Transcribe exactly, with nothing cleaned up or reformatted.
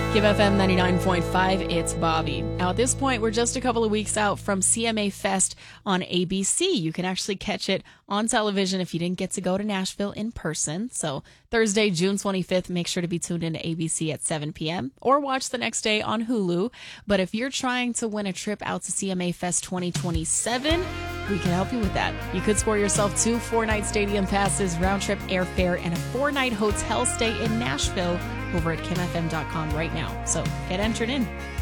Give F M ninety-nine point five, it's Bobby. Now, at this point, we're just a couple of weeks out from C M A Fest on A B C. You can actually catch it on television if you didn't get to go to Nashville in person. So Thursday, June twenty-fifth, make sure to be tuned in to A B C at seven p.m. or watch the next day on Hulu. But if you're trying to win a trip out to C M A Fest twenty twenty-seven, we can help you with that. You could score yourself two four-night stadium passes, round-trip airfare, and a four-night hotel stay in Nashville over at kim f m dot com right now. So get entered in.